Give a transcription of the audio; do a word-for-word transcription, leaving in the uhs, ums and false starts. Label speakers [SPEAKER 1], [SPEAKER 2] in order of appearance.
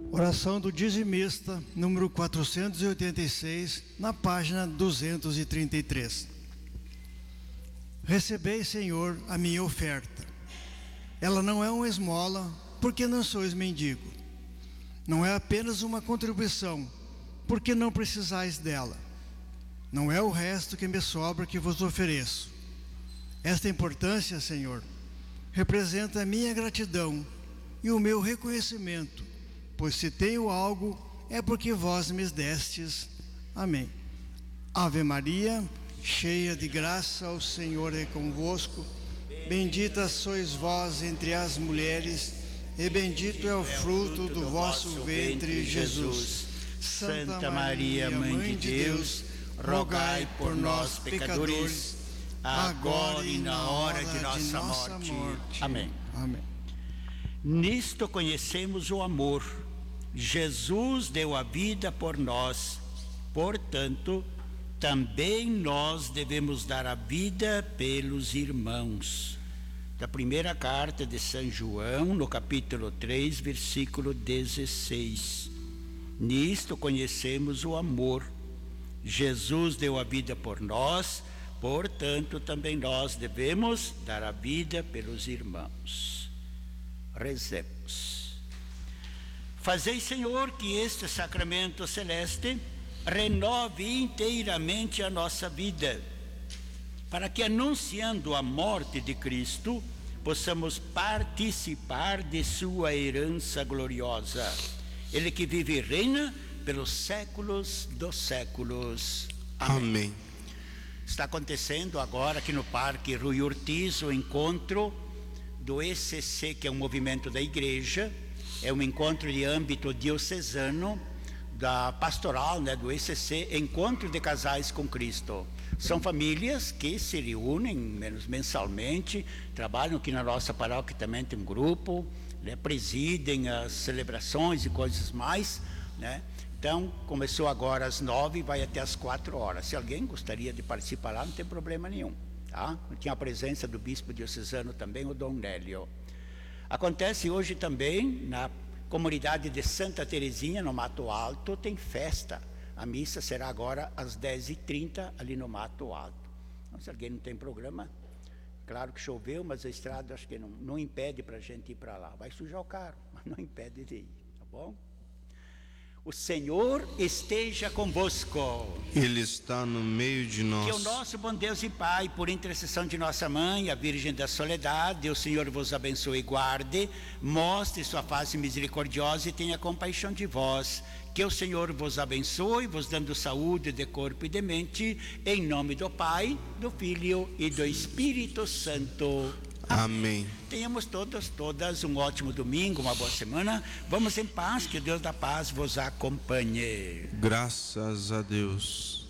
[SPEAKER 1] Oração do dizimista, número quatrocentos e oitenta e seis, na página duzentos e trinta e três. Recebei, Senhor, a minha oferta. Ela não é uma esmola, porque não sois mendigo. Não é apenas uma contribuição, porque não precisais dela. Não é o resto que me sobra que vos ofereço. Esta importância, Senhor, representa a minha gratidão e o meu reconhecimento, pois se tenho algo, é porque vós me destes. Amém. Ave Maria, cheia de graça, o Senhor é convosco. Bendita sois vós entre as mulheres, e bendito é o fruto do vosso ventre, Jesus.
[SPEAKER 2] Santa Maria, Mãe de Deus, rogai por nós, pecadores, agora e na hora de nossa morte. Amém.
[SPEAKER 1] Amém.
[SPEAKER 2] Nisto conhecemos o amor. Jesus deu a vida por nós, portanto, também nós devemos dar a vida pelos irmãos. Da primeira carta de São João, no capítulo três, versículo dezesseis. Nisto conhecemos o amor. Jesus deu a vida por nós, portanto, também nós devemos dar a vida pelos irmãos. Rezemos. Fazei, Senhor, que este sacramento celeste renove inteiramente a nossa vida, para que, anunciando a morte de Cristo, possamos participar de sua herança gloriosa. Ele que vive e reina pelos séculos dos séculos. Amém.
[SPEAKER 3] Amém.
[SPEAKER 2] Está acontecendo agora aqui no Parque Rui Ortiz o encontro do E C C, que é um movimento da igreja, é um encontro de âmbito diocesano, da pastoral, né, do E C C, Encontro de Casais com Cristo. São famílias que se reúnem menos mensalmente, trabalham aqui na nossa paróquia, também tem um grupo, né, presidem as celebrações e coisas mais, né? Então, começou agora às nove e vai até às quatro horas. Se alguém gostaria de participar lá, não tem problema nenhum, tá? Tinha a presença do bispo diocesano também, o Dom Nélio. Acontece hoje também na comunidade de Santa Terezinha, no Mato Alto, tem festa. A missa será agora às dez e trinta ali no Mato Alto. Então, se alguém não tem programa, claro que choveu, mas a estrada acho que não, não impede para a gente ir para lá. Vai sujar o carro, mas não impede de ir, tá bom? O Senhor esteja convosco.
[SPEAKER 3] Ele está no meio de nós.
[SPEAKER 2] Que o nosso bom Deus e Pai, por intercessão de nossa Mãe, a Virgem da Soledade, o Senhor vos abençoe e guarde, mostre sua face misericordiosa e tenha compaixão de vós. Que o Senhor vos abençoe, vos dando saúde de corpo e de mente, em nome do Pai, do Filho e do Espírito Santo.
[SPEAKER 3] Amém.
[SPEAKER 2] Tenhamos todos, todas um ótimo domingo, uma boa semana. Vamos em paz, que o Deus da paz vos acompanhe.
[SPEAKER 3] Graças a Deus.